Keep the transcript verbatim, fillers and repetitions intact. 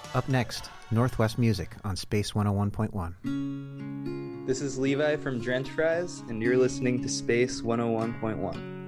Up next, Northwest Music on Space one oh one point one. This is Levi from Drench Fries, and you're listening to Space one oh one point one.